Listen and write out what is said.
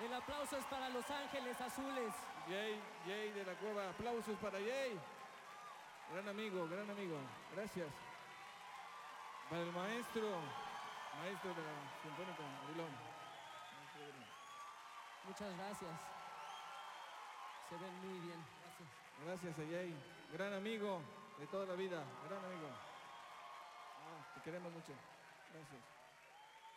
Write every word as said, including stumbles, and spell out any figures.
El aplauso es para Los Ángeles Azules. Jay, Jay de la Cueva, aplausos para Jay. Gran amigo, gran amigo, gracias. Para el maestro, maestro de la Sinfónica, Avilón. Muchas gracias. Se ven muy bien. Gracias. Gracias a Jay, gran amigo de toda la vida, gran amigo. Ah, te queremos mucho. Gracias.